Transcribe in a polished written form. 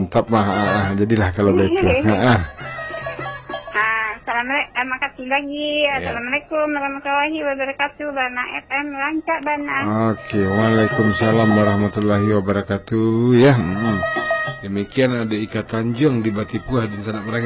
mantap mah. Jadilah kalau begitu. Assalamualaikum, makasih lagi. Assalamualaikum warahmatullahi wabarakatuh. Bana FM Lancak Bana. Oke, waalaikumsalam warahmatullahi wabarakatuh. Ya, demikian ada Ika Tanjung di Batipuah dan Sanak Merangin.